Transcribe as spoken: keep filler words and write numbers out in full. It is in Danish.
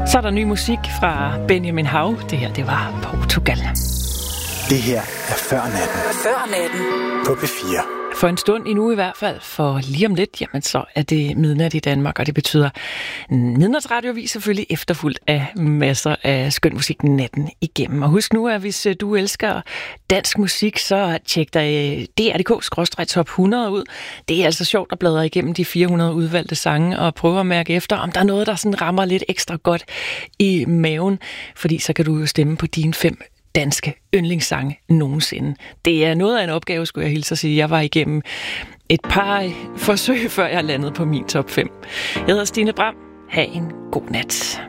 Så er der ny musik fra Benjamin Hav. Det her, det var Portugal. Det her er Før Natten. Før Natten. På P fire. For en stund endnu i hvert fald, for lige om lidt, jamen så er det midnat i Danmark, og det betyder midnatsradioavis selvfølgelig efterfulgt af masser af skøn musik natten igennem. Og husk nu, at hvis du elsker dansk musik, så tjek dig D R punktum D K top hundrede ud. Det er altså sjovt at bladre igennem de fire hundrede udvalgte sange og prøve at mærke efter, om der er noget, der sådan rammer lidt ekstra godt i maven, fordi så kan du jo stemme på dine fem danske yndlingssange nogensinde. Det er noget af en opgave, skulle jeg hilse at sige. Jeg var igennem et par forsøg, før jeg landede på min top fem. Jeg hedder Stine Bram. Ha' en god nat.